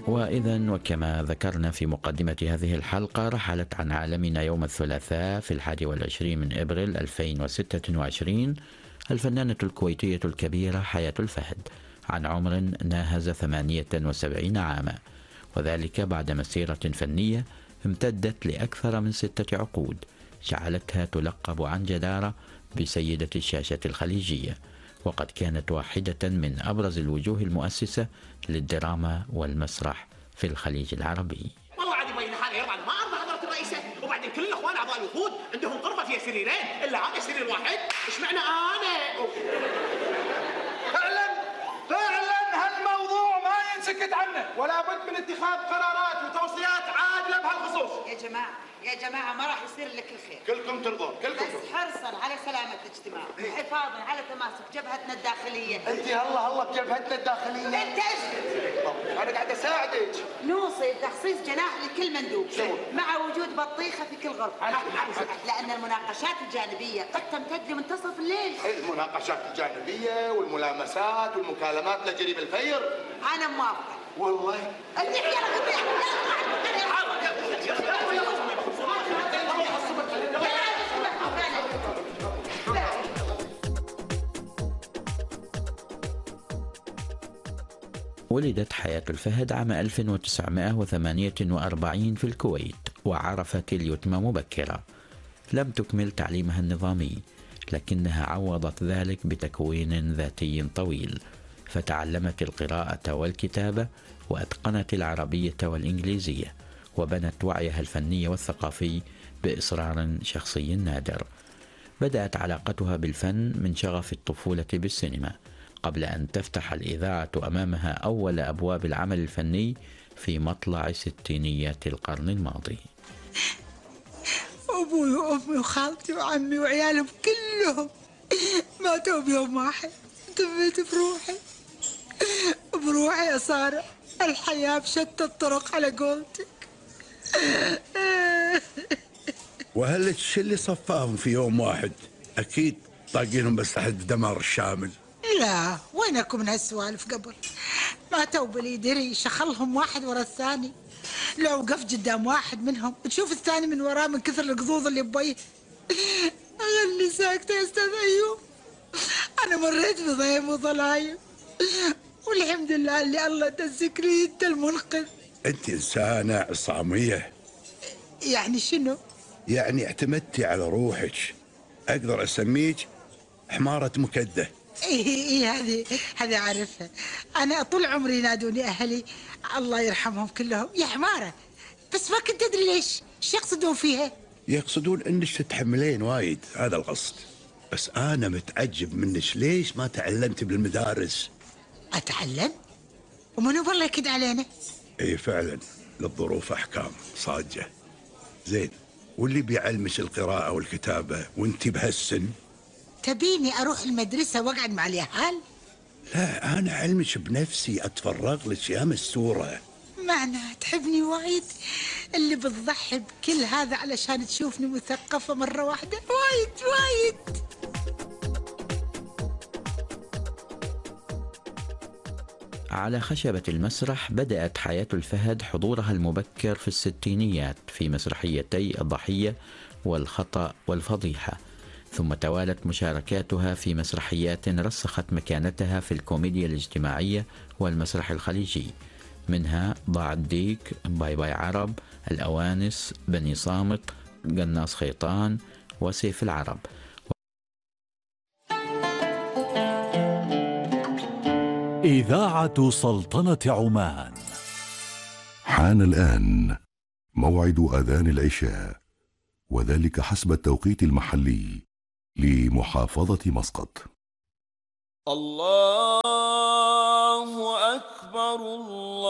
وإذا وكما ذكرنا في مقدمة هذه الحلقة، رحلت عن عالمنا يوم الثلاثاء في 21 من إبريل 2026 الفنانة الكويتية الكبيرة حياة الفهد عن عمر ناهز 78 عاما، وذلك بعد مسيرة فنية امتدت لأكثر من 6 عقود جعلتها تلقب عن جدارة بسيدة الشاشة الخليجية، وقد كانت واحدة من أبرز الوجوه المؤسسة للدراما والمسرح في الخليج العربي. والله عاد يبين حالي يرضى، ما أرضى حضرة الرئيسة، وبعدين كل الأخوان أعضاء الوفود عندهم غرفة فيها سريرين، إلا هذا سرير واحد، إيش معنى أنا؟ فعلا هالموضوع ما ينسكت عنه، ولا بد من اتخاذ قرارات وتوصيات عادلة بهالخصوص. يا جماعة ما راح يصير لك الخير. كلكم ترضون، كلكم بس حرصا على سلامة الاجتماع وحفاظا على تماسك جبهتنا الداخلية. انت الله بجبهتنا الداخلية. انت اسكت. انا قاعد اساعدك. نوصي تخصيص جناح لكل مندوب مع وجود بطيخة في كل غرفة، لأن المناقشات الجانبية قد تمتد لمنتصف الليل. المناقشات الجانبية والملامسات والمكالمات لجريم الفير. أنا موافقة والله. ولدت حياة الفهد عام 1948 في الكويت، وعرفت اليتم مبكرة. لم تكمل تعليمها النظامي، لكنها عوضت ذلك بتكوين ذاتي طويل، فتعلمت القراءة والكتابة وأتقنت العربية والإنجليزية، وبنت وعيها الفني والثقافي بإصرار شخصي نادر. بدأت علاقتها بالفن من شغف الطفولة بالسينما، قبل أن تفتح الإذاعة أمامها أول أبواب العمل الفني في مطلع ستينيات القرن الماضي. أبوي وأمي وخالتي وعمي وعيالهم كلهم ماتوا بيوم واحد. دفيت بروحي يا سارة، الحياة بشتى الطرق على قولتك. وهل الشي اللي صفاهم في يوم واحد أكيد طاقينهم بس تحت الدمار الشامل؟ لا، وينكم من هالسوالف قبل؟ ماتوا باليد ريش، خلهم واحد ورا الثاني. لو وقف قدام واحد منهم تشوف الثاني من وراه من كثر القضوض اللي بويه. خلي ساكتة يا أستاذ أيوب، أنا مريت بضيم وظلايم، والحمد لله اللي الله تذكري أنت المنقذ. أنت إنسانة عصامية. يعني شنو؟ يعني اعتمدتي على روحك. أقدر أسميك حمارة مكدة. إيه هذه أعرفها. أنا طول عمري ينادوني أهلي الله يرحمهم كلهم يا حمارة، بس ما كنت أدري ليش يقصدون فيها. يقصدون إنك تتحملين وايد، هذا القصد. بس أنا متعجب منك، ليش ما تعلمت بالمدارس؟ أتعلم؟ ومنو بالله يكد علينا؟ إيه فعلا، للظروف أحكام صاجة. زين، واللي بيعلمش القراءة والكتابة وانتي بهالسن؟ تبيني أروح المدرسة وأقعد مع اليهال؟ لا، أنا علمش بنفسي، أتفرغ لك يا مستورة. معنى تحبني وايد اللي بتضحي بكل هذا علشان تشوفني مثقفة مرة واحدة؟ وايد. على خشبة المسرح بدأت حياة الفهد حضورها المبكر في الستينيات في مسرحيتي الضحية والخطأ والفضيحة، ثم توالت مشاركاتها في مسرحيات رسخت مكانتها في الكوميديا الاجتماعية والمسرح الخليجي، منها ضاع الديك، باي باي عرب، الأوانس، بني صامت، قناص خيطان، وسيف العرب. إذاعة سلطنة عمان. حان الآن موعد أذان العشاء، وذلك حسب التوقيت المحلي لمحافظة مسقط. الله أكبر الله